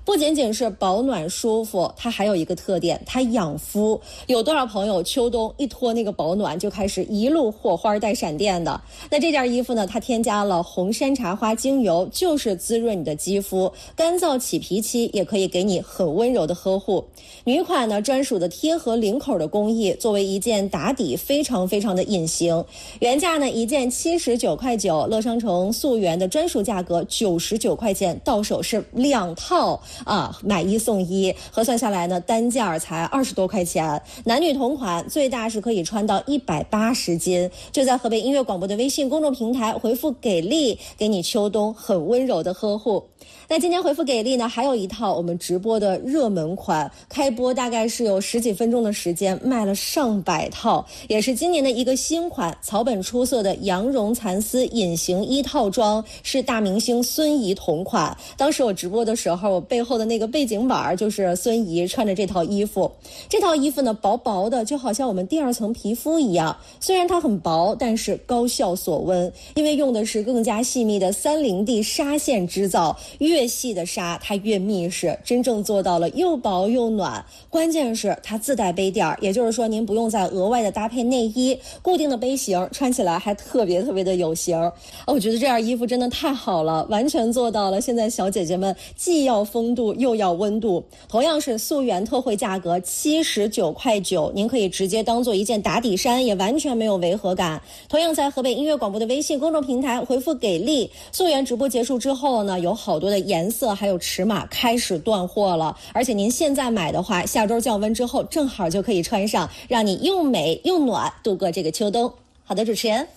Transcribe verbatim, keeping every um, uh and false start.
不仅仅是保暖舒服，它还有一个特点，它养肤。有多少朋友秋冬一脱那个保暖就开始一路火花带闪电的？那这件衣服呢，它添加了红山茶花精油，就是滋润你的肌肤，干燥起皮期也可以给你很温柔的呵护。女款呢专属的贴合领口的工艺，作为一件打底非常非常的隐形。原价呢一件七十九块九，乐商城溯源的专属价格九十九块钱，到手是两套啊，买一送一，核算下来呢单件才二十多块钱，男女同款，最大是可以穿到一百八十斤。就在河北音乐广播的微信公众平台回复给力，给你秋冬很温柔的呵护。那今天回复给力呢，还有一套我们直播的热门款，开播大概是有十几分钟的时间，卖了上百套，也是今年的一个新款，草本出色的羊绒蚕丝隐形衣套装，是大明星孙怡同款。当时我直播的时候，我背后的那个背景板就是孙怡穿着这套衣服。这套衣服呢，薄薄的，就好像我们第二层皮肤一样，虽然它很薄，但是高效锁温，因为用的是更加细密的三零 D 纱线织造，越细的纱它越密实，真正做到了又薄又暖。关键是它自带杯垫，也就是说您不用再额外的搭配内衣，固定的杯型，穿起来还特别特别的有型。哦，我觉得这件衣服真的太好了，完全做到了现在小姐姐们既要风度又要温度。同样是溯源特惠价格七十九块九，您可以直接当做一件打底衫，也完全没有违和感。同样在河北音乐广播的微信公众平台回复给力，溯源直播结束之后呢，有好多的颜色还有尺码开始断货了，而且您现在买的话，下周降温之后正好就可以穿上，让你又美又暖度过这个秋冬。好的，主持人。